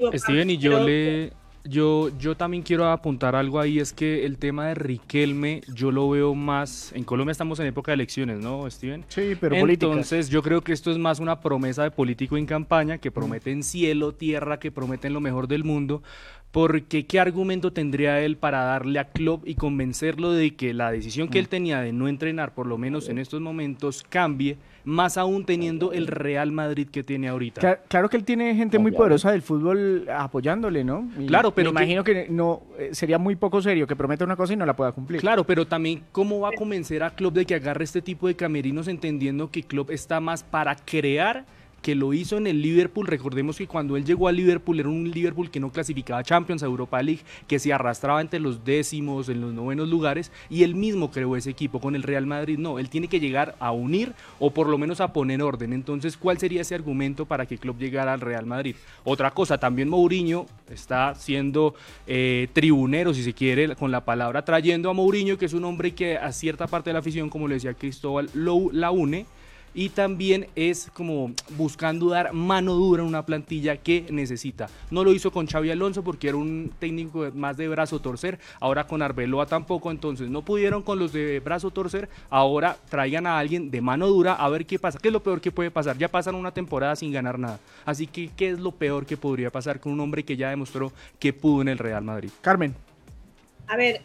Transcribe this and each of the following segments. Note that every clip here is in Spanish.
Steven, y yo también quiero apuntar algo ahí, es que el tema de Riquelme, yo lo veo más, en Colombia estamos en época de elecciones, ¿no, Steven? Sí, pero políticas. Entonces yo creo que esto es más una promesa de político en campaña, que prometen cielo, tierra, que prometen lo mejor del mundo, porque ¿qué argumento tendría él para darle a Klopp y convencerlo de que la decisión que él tenía de no entrenar, por lo menos en estos momentos, cambie, más aún teniendo el Real Madrid que tiene ahorita? Claro que él tiene gente muy poderosa del fútbol apoyándole, ¿no? Y Claro, pero me imagino que no sería muy poco serio que prometa una cosa y no la pueda cumplir. Claro, pero también cómo va a convencer a Klopp de que agarre este tipo de camerinos, entendiendo que Klopp está más para crear, que lo hizo en el Liverpool. Recordemos que cuando él llegó al Liverpool era un Liverpool que no clasificaba a Champions, a Europa League, que se arrastraba entre los décimos, en los novenos lugares, y él mismo creó ese equipo. Con el Real Madrid no, él tiene que llegar a unir o por lo menos a poner orden. Entonces, ¿cuál sería ese argumento para que Klopp llegara al Real Madrid? Otra cosa, también Mourinho está siendo tribunero, si se quiere, con la palabra, trayendo a Mourinho, que es un hombre que a cierta parte de la afición, como le decía Cristóbal, la une, y también es como buscando dar mano dura en una plantilla que necesita. No lo hizo con Xabi Alonso porque era un técnico más de brazo torcer, ahora con Arbeloa tampoco, entonces no pudieron con los de brazo torcer, ahora traigan a alguien de mano dura a ver qué pasa. ¿Qué es lo peor que puede pasar? Ya pasan una temporada sin ganar nada, así que ¿qué es lo peor que podría pasar con un hombre que ya demostró que pudo en el Real Madrid? Carmen. A ver,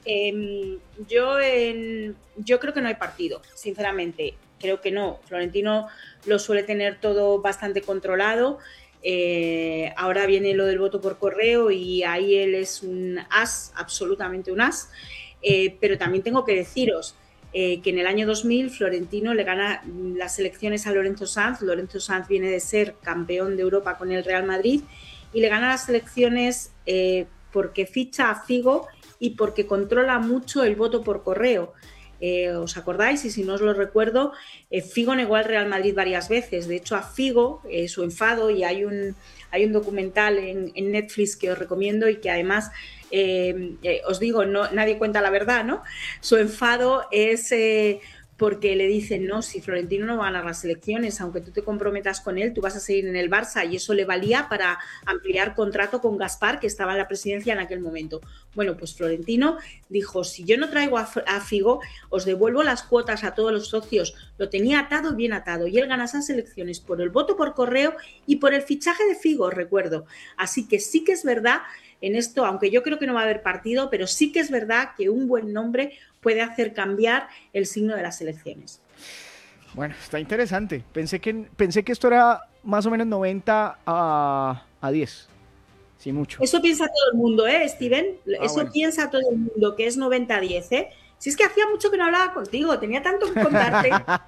yo creo que no hay partido, sinceramente. Creo que no. Florentino lo suele tener todo bastante controlado. Ahora viene lo del voto por correo y ahí él es un as, absolutamente un as. Pero también tengo que deciros que en el año 2000 Florentino le gana las elecciones a Lorenzo Sanz. Lorenzo Sanz viene de ser campeón de Europa con el Real Madrid y le gana las elecciones porque ficha a Figo y porque controla mucho el voto por correo. ¿Os acordáis? Y si no os lo recuerdo, Figo negó al Real Madrid varias veces. De hecho, a Figo, su enfado, y hay un documental en Netflix que os recomiendo y que además, os digo, nadie cuenta la verdad, ¿no? Su enfado es porque le dicen, no, si Florentino no va a ganar las elecciones, aunque tú te comprometas con él, tú vas a seguir en el Barça, y eso le valía para ampliar contrato con Gaspar, que estaba en la presidencia en aquel momento. Bueno, pues Florentino dijo, si yo no traigo a Figo, os devuelvo las cuotas a todos los socios. Lo tenía atado, bien atado, y él gana esas elecciones por el voto por correo y por el fichaje de Figo, recuerdo. Así que sí que es verdad en esto, aunque yo creo que no va a haber partido, pero sí que es verdad que un buen nombre puede hacer cambiar el signo de las elecciones. Bueno, está interesante. Pensé que esto era más o menos 90 a 10. Sí, mucho. Eso piensa todo el mundo, Steven? Eso bueno. Piensa todo el mundo, que es 90-10, ¿eh? Si es que hacía mucho que no hablaba contigo, tenía tanto que contarte.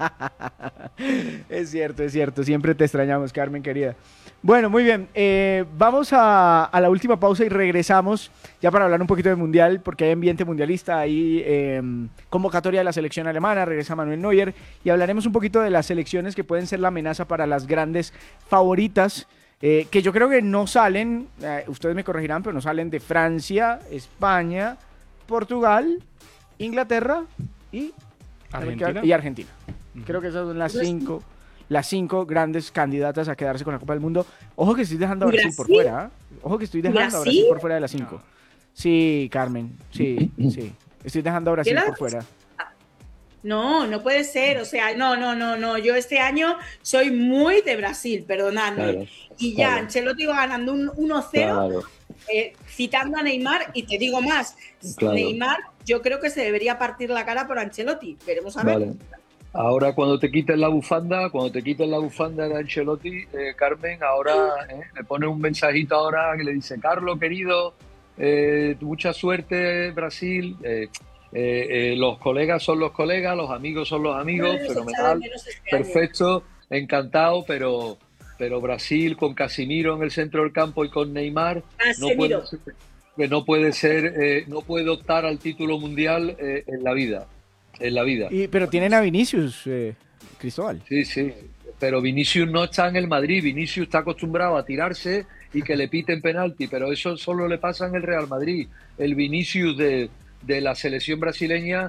Es cierto. Siempre te extrañamos, Carmen, querida. Bueno, muy bien. Vamos a la última pausa y regresamos ya para hablar un poquito de Mundial, porque hay ambiente mundialista, hay convocatoria de la selección alemana, regresa Manuel Neuer, y hablaremos un poquito de las selecciones que pueden ser la amenaza para las grandes favoritas, que yo creo que no salen, ustedes me corregirán, pero no salen de Francia, España, Portugal, Inglaterra y Argentina. Creo que esas son las cinco grandes candidatas a quedarse con la Copa del Mundo. Ojo que estoy dejando a Brasil por fuera. Ojo que estoy dejando a Brasil por fuera de las 5. Sí, Carmen, sí. Estoy dejando a Brasil por fuera. No puede ser, o sea, no. Yo este año soy muy de Brasil, perdonadme. Claro, y ya, Ancelotti va ganando un 1-0, claro. Citando a Neymar, y te digo más, claro. Neymar, yo creo que se debería partir la cara por Ancelotti. Veremos a ver. Vale. Ahora cuando te quiten la bufanda de Ancelotti, Carmen, ahora le pone un mensajito ahora que le dice, Carlos, querido, mucha suerte, Brasil. Los colegas son los colegas, los amigos son los amigos, fenomenal, perfecto, encantado, pero Brasil con Casemiro en el centro del campo y con Neymar no puede optar al título mundial en la vida. Pero tienen a Vinicius, Cristóbal. Sí, pero Vinicius no está en el Madrid. Vinicius está acostumbrado a tirarse y que le piten penalti, pero eso solo le pasa en el Real Madrid. El Vinicius de la selección brasileña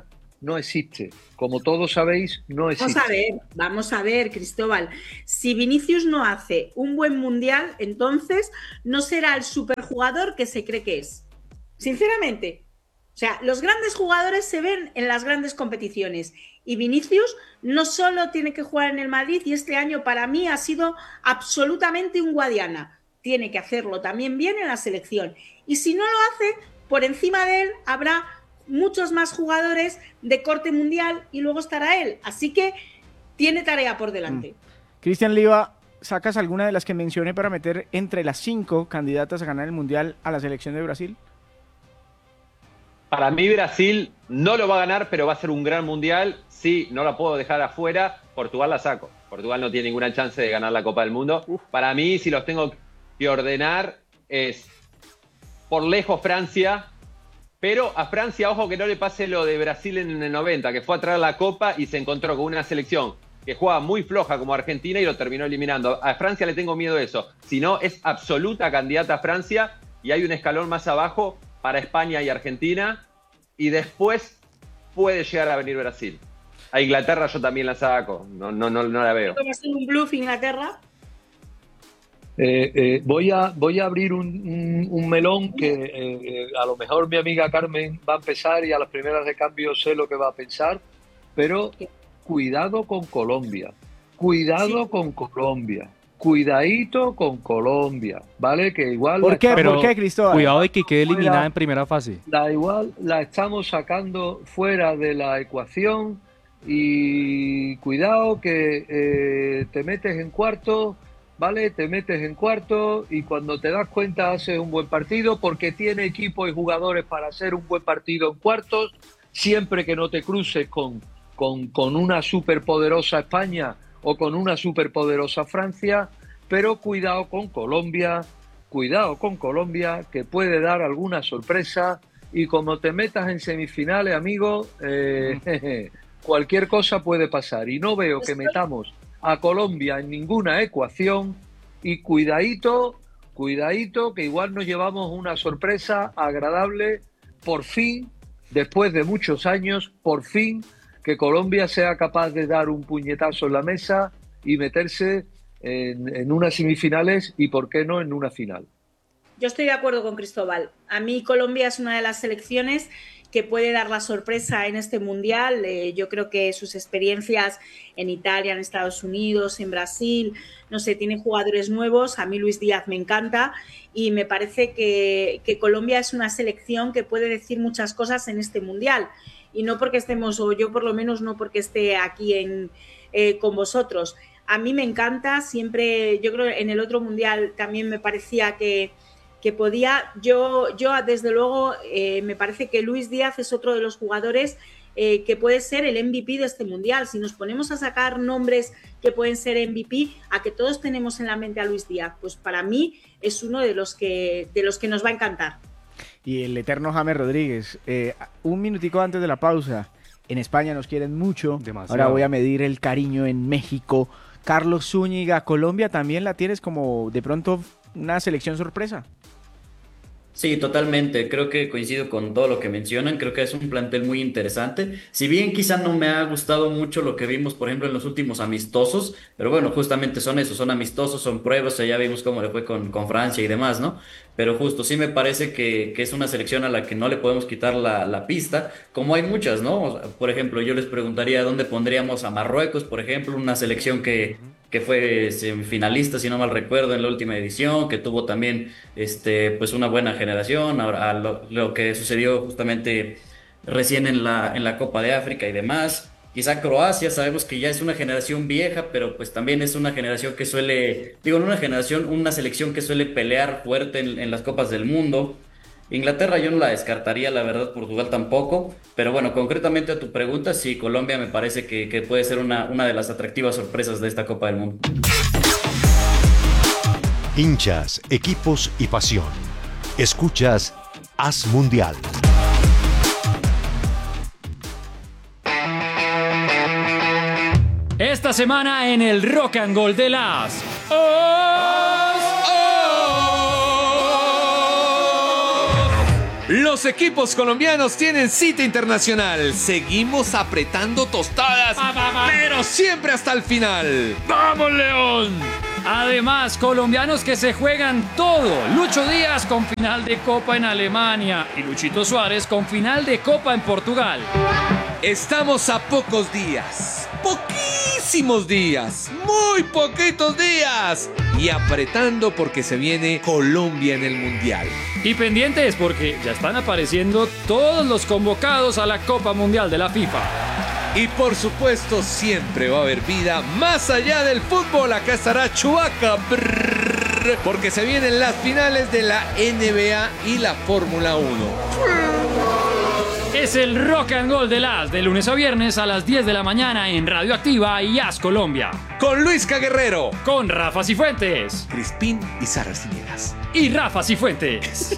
no existe. Como todos sabéis, no existe. Vamos a ver, Cristóbal. Si Vinicius no hace un buen mundial, entonces no será el superjugador que se cree que es. Sinceramente. O sea, los grandes jugadores se ven en las grandes competiciones y Vinicius no solo tiene que jugar en el Madrid, y este año para mí ha sido absolutamente un Guadiana. Tiene que hacerlo también bien en la selección. Y si no lo hace, por encima de él habrá muchos más jugadores de corte mundial y luego estará él. Así que tiene tarea por delante. Cristian Liva, ¿sacas alguna de las que mencioné para meter entre las 5 candidatas a ganar el mundial a la selección de Brasil? Para mí Brasil no lo va a ganar, pero va a ser un gran mundial. Sí, no la puedo dejar afuera. Portugal la saco. Portugal no tiene ninguna chance de ganar la Copa del Mundo. Para mí, si los tengo que ordenar, es por lejos Francia. Pero a Francia, ojo que no le pase lo de Brasil en el 90, que fue a traer la Copa y se encontró con una selección que juega muy floja como Argentina y lo terminó eliminando. A Francia le tengo miedo de eso. Si no, es absoluta candidata a Francia y hay un escalón más abajo para España y Argentina, y después puede llegar a venir Brasil. A Inglaterra yo también la saco, no la veo. ¿Cómo hacer un bluff Inglaterra? Voy a abrir un melón que a lo mejor mi amiga Carmen va a empezar y a las primeras de cambio sé lo que va a pensar, pero cuidado con Colombia, con Colombia. Cuidadito con Colombia, ¿vale? Que igual... ¿Por qué, Cristóbal? Cuidado de que quede eliminada en primera fase. La estamos sacando fuera de la ecuación y cuidado que te metes en cuarto, ¿vale? Te metes en cuarto y cuando te das cuenta haces un buen partido porque tiene equipo y jugadores para hacer un buen partido en cuartos, siempre que no te cruces con una superpoderosa España o con una superpoderosa Francia, pero cuidado con Colombia, que puede dar alguna sorpresa, y como te metas en semifinales, amigo, cualquier cosa puede pasar, y no veo que metamos a Colombia en ninguna ecuación, y cuidadito, que igual nos llevamos una sorpresa agradable, por fin, después de muchos años, por fin, que Colombia sea capaz de dar un puñetazo en la mesa y meterse en unas semifinales y, ¿por qué no, en una final? Yo estoy de acuerdo con Cristóbal. A mí Colombia es una de las selecciones que puede dar la sorpresa en este mundial. Yo creo que sus experiencias en Italia, en Estados Unidos, en Brasil, no sé, tienen jugadores nuevos. A mí Luis Díaz me encanta y me parece que Colombia es una selección que puede decir muchas cosas en este mundial. Y no porque estemos, o yo por lo menos no porque esté aquí con vosotros. A mí me encanta, siempre, yo creo que en el otro mundial también me parecía que podía, yo desde luego me parece que Luis Díaz es otro de los jugadores que puede ser el MVP de este mundial. Si nos ponemos a sacar nombres que pueden ser MVP, a que todos tenemos en la mente a Luis Díaz, pues para mí es uno de los que nos va a encantar. Y el eterno James Rodríguez. Un minutico antes de la pausa. En España nos quieren mucho. Demasiado. Ahora voy a medir el cariño en México. Carlos Zúñiga, Colombia también la tienes como de pronto una selección sorpresa. Sí, totalmente. Creo que coincido con todo lo que mencionan. Creo que es un plantel muy interesante. Si bien quizá no me ha gustado mucho lo que vimos, por ejemplo, en los últimos amistosos, pero bueno, justamente son esos, son amistosos, son pruebas, o sea, ya vimos cómo le fue con Francia y demás, ¿no? Pero justo sí me parece que es una selección a la que no le podemos quitar la pista, como hay muchas, ¿no? O sea, por ejemplo, yo les preguntaría dónde pondríamos a Marruecos, por ejemplo, una selección que fue semifinalista, si no mal recuerdo, en la última edición, que tuvo también pues una buena generación, ahora lo que sucedió justamente recién en la Copa de África y demás. Quizá Croacia, sabemos que ya es una generación vieja, pero pues también es una generación que suele, una selección que suele pelear fuerte en las Copas del Mundo. Inglaterra yo no la descartaría, la verdad, Portugal tampoco, pero bueno, concretamente a tu pregunta, sí, Colombia me parece que puede ser una de las atractivas sorpresas de esta Copa del Mundo. Hinchas, equipos y pasión. Escuchas Haz Mundial. Esta semana en el Rock and Gold de las Los equipos colombianos tienen cita internacional. Seguimos apretando tostadas, pero siempre hasta el final. ¡Vamos, León! Además, colombianos que se juegan todo. Lucho Díaz con final de Copa en Alemania y Luchito Suárez con final de Copa en Portugal. Estamos a pocos días, poquísimos días, muy poquitos días, y apretando porque se viene Colombia en el Mundial. Y pendientes porque ya están apareciendo todos los convocados a la Copa Mundial de la FIFA. Y por supuesto siempre va a haber vida más allá del fútbol. Acá estará Chewbacca, porque se vienen las finales de la NBA y la Fórmula 1. Es el Rock and Roll de las de lunes a viernes a las 10 de la mañana en Radioactiva y As Colombia. Con Luisca Guerrero, con Rafa Cifuentes, Crispín y Sara Cinegas. Y Rafa Cifuentes.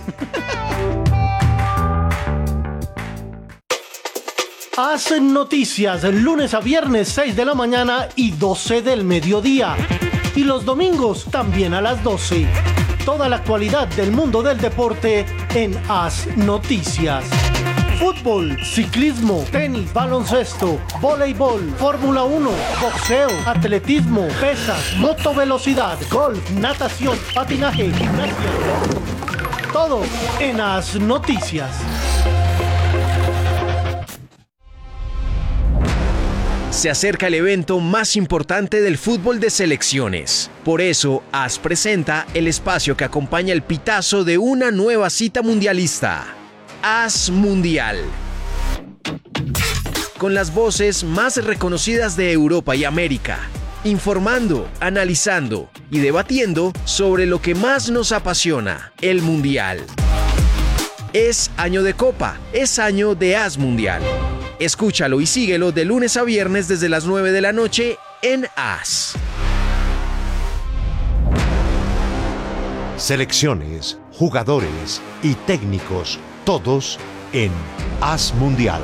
Hacen noticias lunes a viernes 6 de la mañana y 12 del mediodía. Y los domingos también a las 12. Toda la actualidad del mundo del deporte en Haz Noticias. Fútbol, ciclismo, tenis, baloncesto, voleibol, Fórmula 1, boxeo, atletismo, pesas, motovelocidad, golf, natación, patinaje, gimnasia. Todo en Haz Noticias. Se acerca el evento más importante del fútbol de selecciones. Por eso, AS presenta el espacio que acompaña el pitazo de una nueva cita mundialista. AS Mundial. Con las voces más reconocidas de Europa y América, informando, analizando y debatiendo sobre lo que más nos apasiona, el Mundial. Es año de Copa, es año de AS Mundial. Escúchalo y síguelo de lunes a viernes desde las 9 de la noche en AS. Selecciones, jugadores y técnicos, todos en AS Mundial.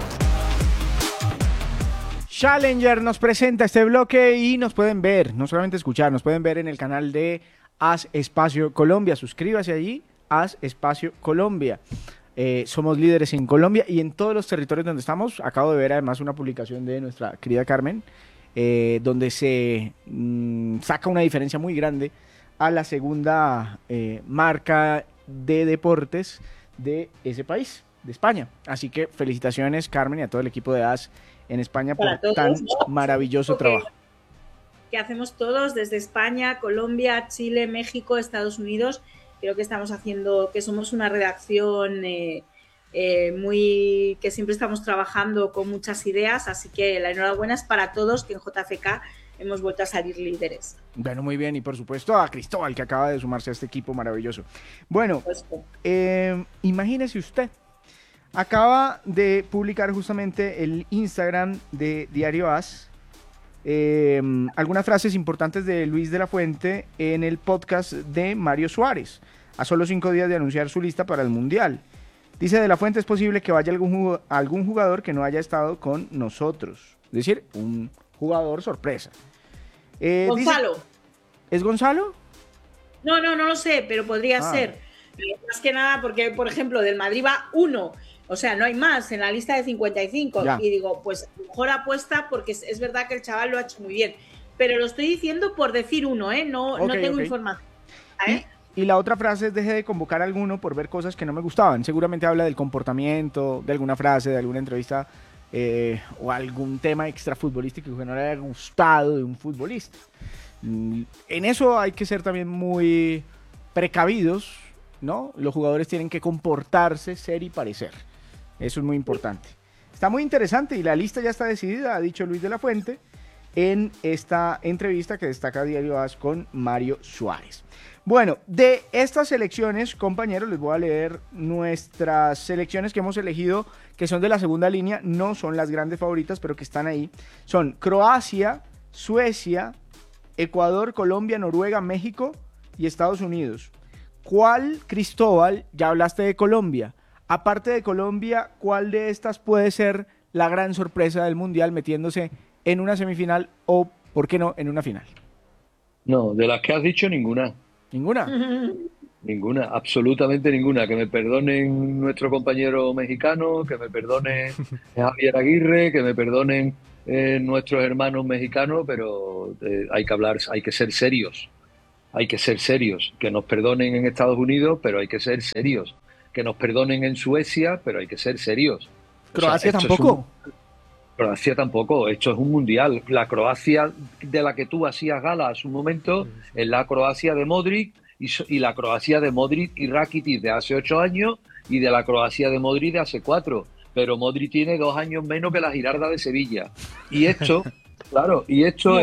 Challenger nos presenta este bloque y nos pueden ver, no solamente escuchar, nos pueden ver en el canal de AS Espacio Colombia. Suscríbase allí, AS Espacio Colombia. Somos líderes en Colombia y en todos los territorios donde estamos. Acabo de ver además una publicación de nuestra querida Carmen, donde se saca una diferencia muy grande a la segunda marca de deportes de ese país, de España. Así que felicitaciones, Carmen, y a todo el equipo de AS en España por todos, tan maravilloso trabajo. Que hacemos todos desde España, Colombia, Chile, México, Estados Unidos. Creo que estamos haciendo, que somos una redacción que siempre estamos trabajando con muchas ideas, así que la enhorabuena es para todos, que en JFK hemos vuelto a salir líderes. Bueno, muy bien, y por supuesto a Cristóbal, que acaba de sumarse a este equipo maravilloso. Bueno, imagínese usted, acaba de publicar justamente el Instagram de Diario AS, algunas frases importantes de Luis de la Fuente en el podcast de Mario Suárez, a solo 5 días de anunciar su lista para el Mundial. Dice de la Fuente: es posible que vaya algún jugador que no haya estado con nosotros, es decir, un jugador sorpresa. Gonzalo. Dice, ¿es Gonzalo? No lo sé, pero podría ser. Más que nada porque, por ejemplo, del Madrid va uno. O sea, no hay más en la lista de 55. Ya. Y digo, pues mejor apuesta, porque es verdad que el chaval lo ha hecho muy bien. Pero lo estoy diciendo por decir uno, ¿eh? No tengo información. Y la otra frase es: deje de convocar a alguno por ver cosas que no me gustaban. Seguramente habla del comportamiento, de alguna frase, de alguna entrevista o algún tema extrafutbolístico que no le haya gustado de un futbolista. En eso hay que ser también muy precavidos, ¿no? Los jugadores tienen que comportarse, ser y parecer. Eso es muy importante. Está muy interesante y la lista ya está decidida, ha dicho Luis de la Fuente en esta entrevista que destaca Diario AS con Mario Suárez. Bueno, de estas selecciones, compañeros, les voy a leer nuestras selecciones que hemos elegido, que son de la segunda línea, no son las grandes favoritas, pero que están ahí. Son Croacia, Suecia, Ecuador, Colombia, Noruega, México y Estados Unidos. ¿Cuál, Cristóbal, ya hablaste de Colombia? Aparte de Colombia, ¿cuál de estas puede ser la gran sorpresa del Mundial metiéndose en una semifinal o, por qué no, en una final? No, de las que has dicho, ninguna. ¿Ninguna? Ninguna, absolutamente ninguna. Que me perdonen nuestro compañero mexicano, que me perdone Javier Aguirre, que me perdonen nuestros hermanos mexicanos, pero hay que hablar, hay que ser serios. Hay que ser serios. Que nos perdonen en Estados Unidos, pero hay que ser serios. Que nos perdonen en Suecia, pero hay que ser serios. Croacia tampoco. Croacia tampoco, esto es un mundial. La Croacia de la que tú hacías gala hace un momento es la Croacia de Modric y la Croacia de Modric y Rakitic de hace 8 años y de la Croacia de Modric de hace 4. Pero Modric tiene 2 años menos que la Girarda de Sevilla. Y esto, claro, y esto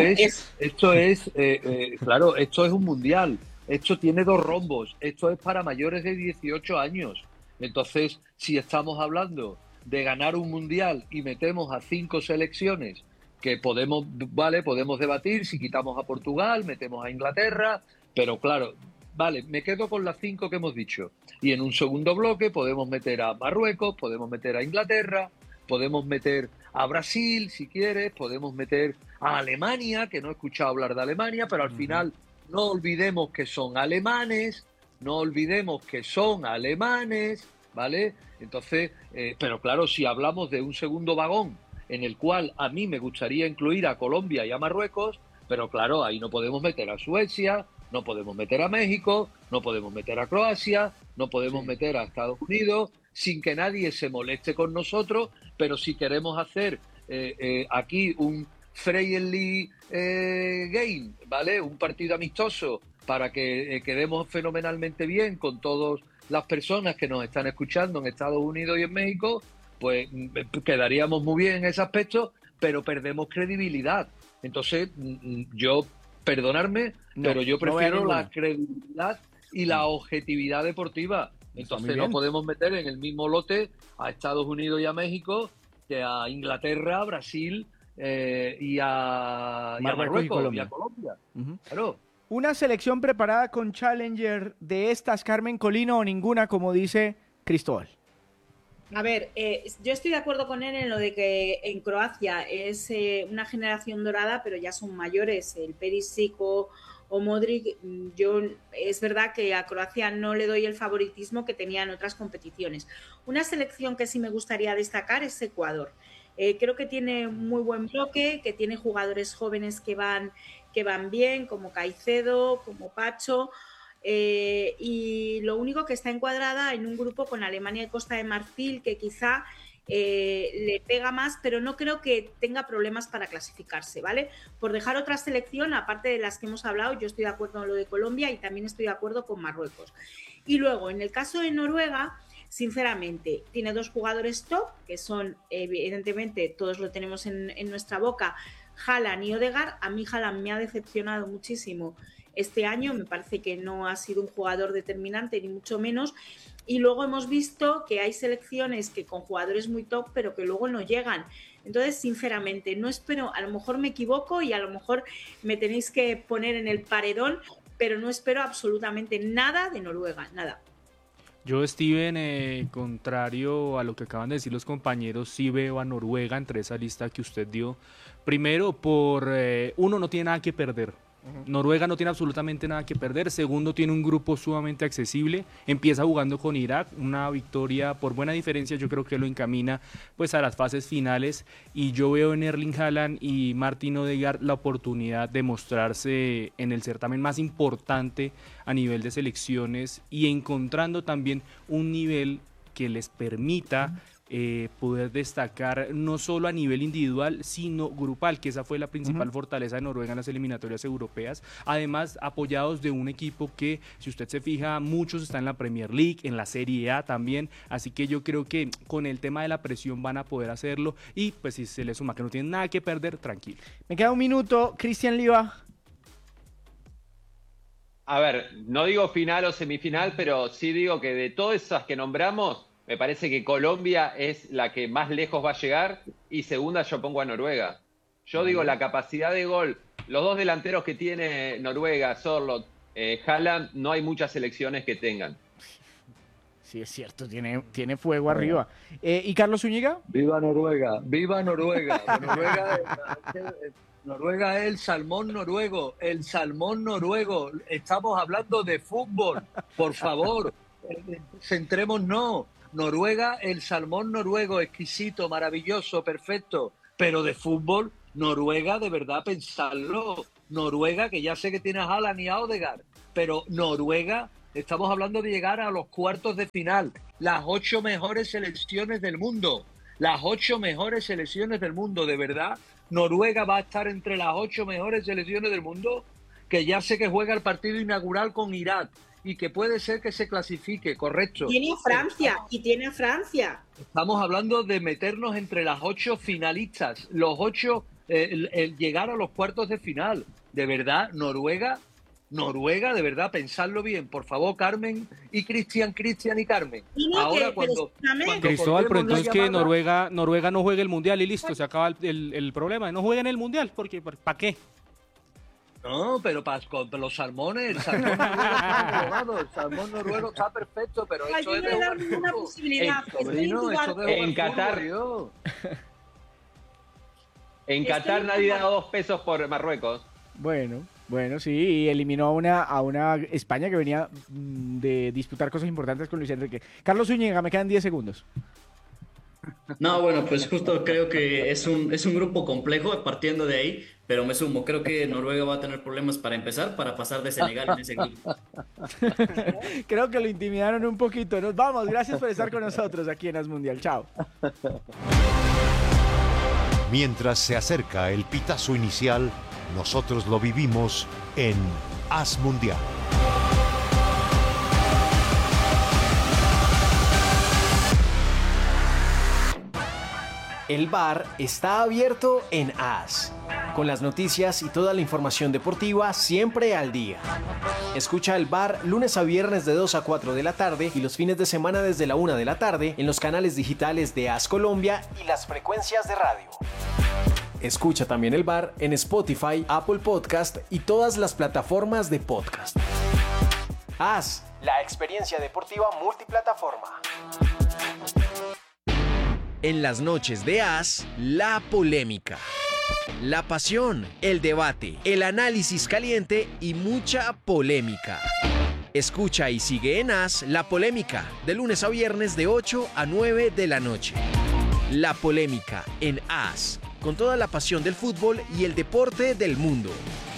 claro, esto es un mundial. Esto tiene 2 rombos. Esto es para mayores de 18 años. Entonces, si estamos hablando de ganar un mundial y metemos a 5 selecciones que podemos debatir si quitamos a Portugal, metemos a Inglaterra, pero claro, vale, me quedo con las 5 que hemos dicho. Y en un segundo bloque podemos meter a Marruecos, podemos meter a Inglaterra, podemos meter a Brasil, si quieres, podemos meter a Alemania, que no he escuchado hablar de Alemania, pero al final no olvidemos que son alemanes, ¿vale? Entonces, pero claro, si hablamos de un segundo vagón en el cual a mí me gustaría incluir a Colombia y a Marruecos, pero claro, ahí no podemos meter a Suecia, no podemos meter a México, no podemos meter a Croacia, no podemos meter a Estados Unidos, sin que nadie se moleste con nosotros, pero si queremos hacer aquí un friendly game, ¿vale? Un partido amistoso para que quedemos fenomenalmente bien con todos las personas que nos están escuchando en Estados Unidos y en México, pues quedaríamos muy bien en ese aspecto, pero perdemos credibilidad. Entonces, pero yo prefiero la credibilidad y la objetividad deportiva. Entonces no podemos meter en el mismo lote a Estados Unidos y a México que a Inglaterra, Brasil y a Marruecos y a Colombia. Claro. ¿Una selección preparada con Challenger de estas, Carmen Colino, o ninguna, como dice Cristóbal? A ver, yo estoy de acuerdo con él en lo de que en Croacia es una generación dorada, pero ya son mayores, el Perisic o Modric. Es verdad que a Croacia no le doy el favoritismo que tenía en otras competiciones. Una selección que sí me gustaría destacar es Ecuador. Creo que tiene muy buen bloque, que tiene jugadores jóvenes que van bien, como Caicedo, como Pacho, y lo único que está encuadrada en un grupo con Alemania y Costa de Marfil, que quizá le pega más, pero no creo que tenga problemas para clasificarse, ¿vale? Por dejar otra selección, aparte de las que hemos hablado, yo estoy de acuerdo en lo de Colombia y también estoy de acuerdo con Marruecos. Y luego, en el caso de Noruega, sinceramente, tiene 2 jugadores top, que son, evidentemente, todos lo tenemos en nuestra boca, Haaland y Odegaard. A mí Haaland me ha decepcionado muchísimo este año, me parece que no ha sido un jugador determinante, ni mucho menos, y luego hemos visto que hay selecciones que con jugadores muy top, pero que luego no llegan. Entonces, sinceramente, no espero, a lo mejor me equivoco y a lo mejor me tenéis que poner en el paredón, pero no espero absolutamente nada de Noruega, nada. Yo, Steven, contrario a lo que acaban de decir los compañeros, sí veo a Noruega entre esa lista que usted dio. Primero, uno, no tiene nada que perder. Noruega no tiene absolutamente nada que perder. Segundo, tiene un grupo sumamente accesible. Empieza jugando con Irak, una victoria por buena diferencia, yo creo que lo encamina pues a las fases finales. Y yo veo en Erling Haaland y Martin Odegaard la oportunidad de mostrarse en el certamen más importante a nivel de selecciones y encontrando también un nivel que les permita poder destacar no solo a nivel individual, sino grupal, que esa fue la principal fortaleza de Noruega en las eliminatorias europeas, además apoyados de un equipo que, si usted se fija, muchos están en la Premier League, en la Serie A también, así que yo creo que con el tema de la presión van a poder hacerlo y pues si se le suma que no tienen nada que perder, tranquilo. Me queda un minuto, Cristian Liva. A ver, no digo final o semifinal, pero sí digo que de todas esas que nombramos, me parece que Colombia es la que más lejos va a llegar y segunda yo pongo a Noruega. Yo digo la capacidad de gol, los 2 delanteros que tiene Noruega, Sørloth, Haaland, no hay muchas selecciones que tengan. Sí, es cierto, tiene fuego arriba. ¿Y Carlos Zúñiga? ¡Viva Noruega! ¡Viva Noruega! Noruega Noruega es el salmón noruego, el salmón noruego. Estamos hablando de fútbol, por favor, centrémonos. Noruega, el salmón noruego, exquisito, maravilloso, perfecto, pero de fútbol, Noruega, de verdad, pensarlo. Noruega, que ya sé que tiene a Haaland y a Odegaard, pero Noruega, estamos hablando de llegar a los cuartos de final, las 8 mejores selecciones del mundo. Las 8 mejores selecciones del mundo, de verdad. Noruega va a estar entre las 8 mejores selecciones del mundo, que ya sé que juega el partido inaugural con Irak y que puede ser que se clasifique, correcto. Tiene a Francia. Estamos hablando de meternos entre las 8 finalistas, los 8, el llegar a los cuartos de final. De verdad, Noruega, de verdad, pensadlo bien, por favor, Carmen y Cristian y Carmen. Ahora cuando Cristóbal, pero entonces que llamada, Noruega no juegue el Mundial y listo, se acaba el problema. No jueguen el Mundial, porque ¿para qué? No, pero para los salmones, el salmón noruego está perfecto, pero esto es de una posibilidad. En Qatar, nadie da 2 pesos por Marruecos. Bueno, sí, y eliminó a una España que venía de disputar cosas importantes con Luis Enrique. Carlos Zúñiga, me quedan 10 segundos. No, bueno, pues justo creo que es un grupo complejo partiendo de ahí, pero me sumo, creo que Noruega va a tener problemas para empezar, para pasar de Senegal en ese grupo. Creo que lo intimidaron un poquito. Nos vamos, gracias por estar con nosotros aquí en As Mundial. Chao. Mientras se acerca el pitazo inicial, nosotros lo vivimos en As Mundial. El bar está abierto en AS, con las noticias y toda la información deportiva siempre al día. Escucha el bar lunes a viernes de 2 a 4 de la tarde y los fines de semana desde la 1 de la tarde en los canales digitales de AS Colombia y las frecuencias de radio. Escucha también el bar en Spotify, Apple Podcast y todas las plataformas de podcast. AS, la experiencia deportiva multiplataforma. En las noches de AS, la polémica, la pasión, el debate, el análisis caliente y mucha polémica. Escucha y sigue en AS La Polémica, de lunes a viernes de 8 a 9 de la noche. La Polémica en AS, con toda la pasión del fútbol y el deporte del mundo.